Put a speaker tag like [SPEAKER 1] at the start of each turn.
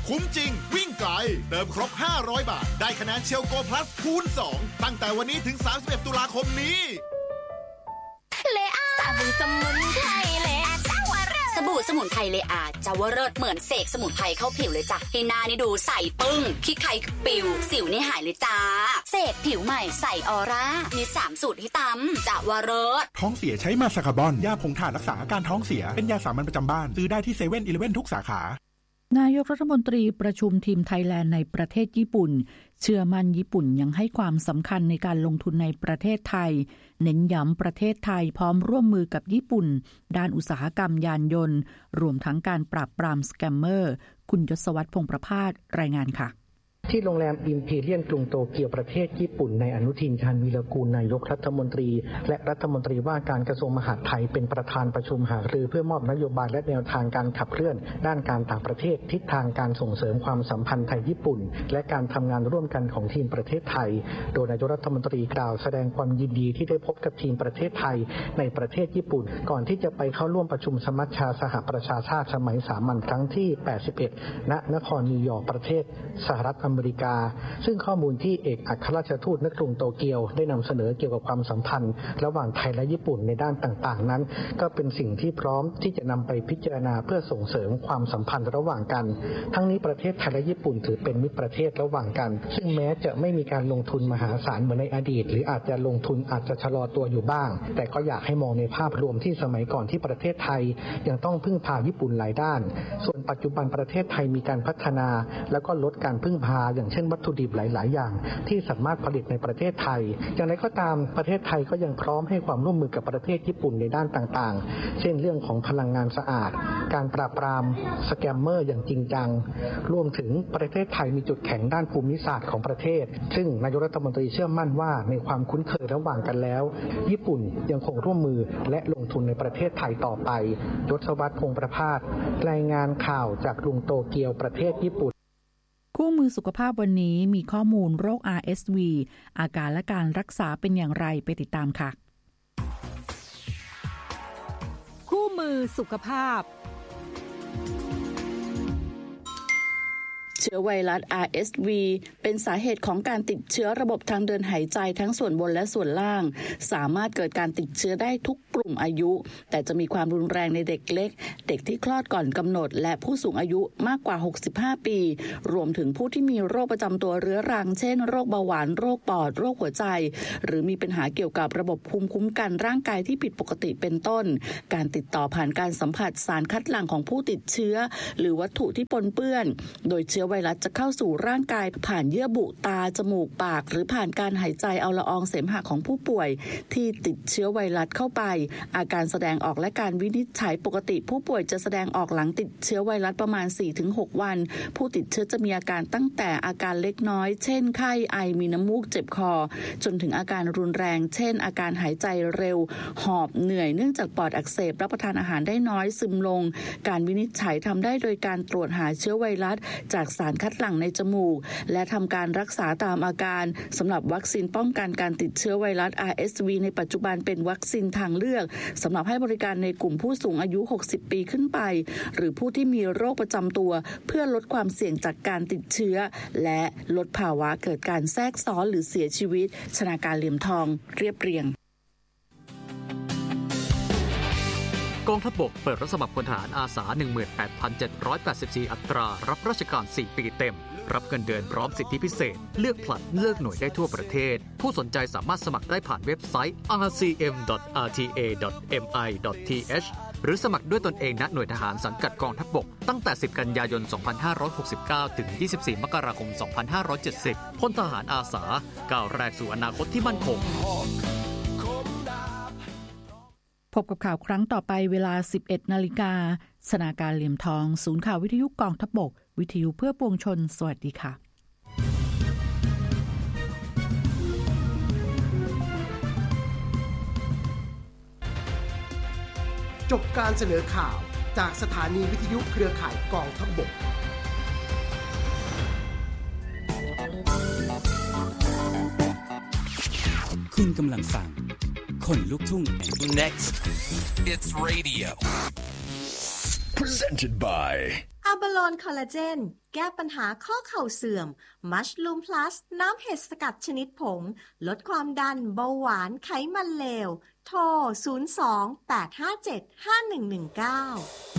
[SPEAKER 1] คุ้มจริงวิ่งไกลเติมครบ500 บาทได้คะแนนเชลโกพลัสคูณ2ตั้งแต่วันนี้ถึง31ตุลาคมนี้
[SPEAKER 2] เลอาสบู่สมุนไพรเลอาเจ้าวรสบู่สมุนไพรเลอาเจ้าวรเหมือนเสกสมุนไพรเข้าผิวเลยจ้ะให้หน้านี่ดูใสปึ้งขี้ไข่ปิวสิวนี่หายเลยจ้าเสกผิวใหม่ใสออร่ามี3สูตรให้ตำเจ้าวร
[SPEAKER 3] ท้องเสียใช้มาสคาบอนยาผงถ่านรักษาอาการท้องเสียเป็นยาสามัญประจำบ้านซื้อได้ที่ 7-Eleven ทุกสาขาน
[SPEAKER 4] ายกรัฐมนตรีประชุมทีมไทยแลนด์ในประเทศญี่ปุ่นเชื่อมั่นญี่ปุ่นยังให้ความสำคัญในการลงทุนในประเทศไทยเน้นย้ำประเทศไทยพร้อมร่วมมือกับญี่ปุ่นด้านอุตสาหกรรมยานยนต์รวมทั้งการปราบปรามสแกมเมอร์คุณยศวรรษ พงษ์ประภาสรายงานค่ะ
[SPEAKER 5] ที่โรงแรมอิมพีเรียลกรุงโตเกียวประเทศญี่ปุ่นในอนุทิน ชาญวีรกูลนายกรัฐมนตรีและรัฐมนตรีว่าการกระทรวงมหาดไทยเป็นประธานประชุมหารือเพื่อมอบนโยบายและแนวทางการขับเคลื่อนด้านการต่างประเทศทิศทางการส่งเสริมความสัมพันธ์ไทยญี่ปุ่นและการทำงานร่วมกันของทีมประเทศไทยโดยนายกรัฐมนตรีกล่าวแสดงความยินดีที่ได้พบกับทีมประเทศไทยในประเทศญี่ปุ่นก่อนที่จะไปเข้าร่วมประชุมสมัชชาสหประชาชาติสมัยสามัญครั้งที่81ณนครนิวยอร์กประเทศสหรัฐอเมริกาซึ่งข้อมูลที่เอกอัครราชทูตณกรุงโตเกียวได้นำเสนอเกี่ยวกับความสัมพันธ์ระหว่างไทยและญี่ปุ่นในด้านต่างๆนั้นก็เป็นสิ่งที่พร้อมที่จะนำไปพิจารณาเพื่อส่งเสริมความสัมพันธ์ระหว่างกันทั้งนี้ประเทศไทยและญี่ปุ่นถือเป็นมิตรประเทศระหว่างกันซึ่งแม้จะไม่มีการลงทุนมหาศาลเหมือนในอดีตหรืออาจจะลงทุนอาจจะชะลอตัวอยู่บ้างแต่ก็อยากให้มองในภาพรวมที่สมัยก่อนที่ประเทศไทยยังต้องพึ่งพาญี่ปุ่นหลายด้านส่วนปัจจุบันประเทศไทยมีการพัฒนาแล้วก็ลดการพึ่งพาอย่างเช่นวัตถุดิบหลายอย่างที่สามารถผลิตในประเทศไทยอย่างไรก็ตามประเทศไทยก็ยังพร้อมให้ความร่วมมือกับประเทศญี่ปุ่นในด้านต่างๆเช่นเรื่องของพลังงานสะอาดการปราบปรามสแกมเมอร์อย่างจริงจังรวมถึงประเทศไทยมีจุดแข็งด้านภูมิศาสตร์ของประเทศซึ่งนายกรัฐมนตรีเชื่อมั่นว่าในความคุ้นเคยระหว่างกันแล้วญี่ปุ่นยังคงร่วมมือและลงทุนในประเทศไทยต่อไปยศวรรษ พงษ์ประภาสรายงานข่าวจากกรุงโตเกียวประเทศญี่ปุ่น
[SPEAKER 4] คู่มือสุขภาพวันนี้มีข้อมูลโรค RSV อาการและการรักษาเป็นอย่างไรไปติดตามค่ะ
[SPEAKER 6] คู่มือสุขภาพ
[SPEAKER 4] เชื้อไวรัส RSV เป็นสาเหตุของการติดเชื้อระบบทางเดินหายใจทั้งส่วนบนและส่วนล่างสามารถเกิดการติดเชื้อได้ทุกกลุ่มอายุแต่จะมีความรุนแรงในเด็กเล็กเด็กที่คลอดก่อนกำหนดและผู้สูงอายุมากกว่า65ปีรวมถึงผู้ที่มีโรคประจำตัวเรื้อรังเช่นโรคเบาหวานโรคปอดโรคหัวใจหรือมีปัญหาเกี่ยวกับระบบภูมิคุ้มกันร่างกายที่ผิดปกติเป็นต้นการติดต่อผ่านการสัมผัสสารคัดหลั่งของผู้ติดเชื้อหรือวัตถุที่ปนเปื้อนโดยเชื้อไวรัสจะเข้าสู่ร่างกายผ่านเยื่อบุตาจมูกปากหรือผ่านการหายใจเอาละอองเสมหะของผู้ป่วยที่ติดเชื้อไวรัสเข้าไปอาการแสดงออกและการวินิจฉัยปกติผู้ป่วยจะแสดงออกหลังติดเชื้อไวรัสประมาณ 4-6 วันผู้ติดเชื้อจะมีอาการตั้งแต่อาการเล็กน้อยเช่นไข้ไอมีน้ำมูกเจ็บคอจนถึงอาการรุนแรงเช่นอาการหายใจเร็วหอบเหนื่อยเนื่องจากปอดอักเสบรับประทานอาหารได้น้อยซึมลงการวินิจฉัยทำได้โดยการตรวจหาเชื้อไวรัสจากสารคัดหลั่งในจมูกและทำการรักษาตามอาการสำหรับวัคซีนป้องกันการติดเชื้อไวรัส RSV ในปัจจุบันเป็นวัคซีนทางเลือกสำหรับให้บริการในกลุ่มผู้สูงอายุ60ปีขึ้นไปหรือผู้ที่มีโรคประจำตัวเพื่อลดความเสี่ยงจากการติดเชื้อและลดภาวะเกิดการแทรกซ้อนหรือเสียชีวิตชนาการเหลี่ยมทองเรียบเรียง
[SPEAKER 7] กองทัพบกเปิดรับสมัครพลทหารอาสา 18,784 อัตรารับราชการ4ปีเต็มรับเงินเดือนพร้อมสิทธิพิเศษเลือกผลัดเลือกหน่วยได้ทั่วประเทศผู้สนใจสามารถสมัครได้ผ่านเว็บไซต์ rcm.rta.mi.th หรือสมัครด้วยตนเองณหน่วยทหารสังกัดกองทัพบกตั้งแต่10กันยายน2569ถึง24มกราคม2570พลทหารอาสาก้าวแรกสู่อนาคตที่มั่นคง
[SPEAKER 4] พบกับข่าวครั้งต่อไปเวลา 11 นาฬิกาสนาการเหลี่ยมทองศูนย์ข่าววิทยุกองทัพบกวิทยุเพื่อปวงชนสวัสดีค่ะ
[SPEAKER 8] จบการเสนอข่าวจากสถานีวิทยุเครือข่ายกองทัพบก
[SPEAKER 9] คุณกำลังฟังคนลุกทุ่ง
[SPEAKER 10] Next it's radio presented by บาโลนคอลลาเจนแก้ปัญหาข้อเข่าเสื่อมมัชลูมพลัสน้ำเห็ดสกัดชนิดผงลดความดันเบาหวานไขมันเลวโทร02-857-5119